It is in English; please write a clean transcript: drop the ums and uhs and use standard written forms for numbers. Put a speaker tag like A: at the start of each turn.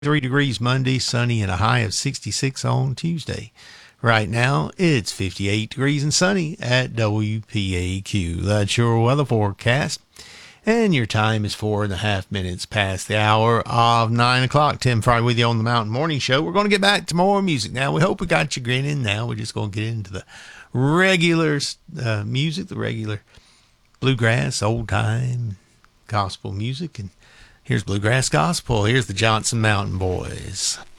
A: degrees Monday, sunny, and a high of 66 on Tuesday. Right now, it's 58 degrees and sunny at WPAQ. That's your weather forecast. And your time is 4.5 minutes past the hour of 9 o'clock. Tim Fry with you on the Mountain Morning Show. We're going to get back to more music now. We hope we got you grinning. Now we're just going to get into the regular music, the regular bluegrass, old time gospel music. And here's bluegrass gospel. Here's the Johnson Mountain Boys.